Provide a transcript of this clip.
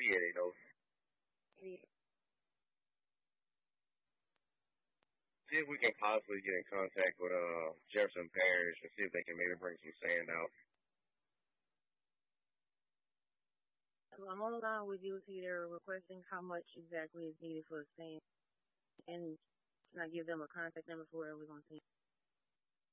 Yeah, they know. Yeah. See if we can possibly get in contact with Jefferson Parish and see if they can maybe bring some sand out. So I'm on the line with UT. They're requesting how much exactly is needed for the sand, and can I give them a contact number for where we're going to send?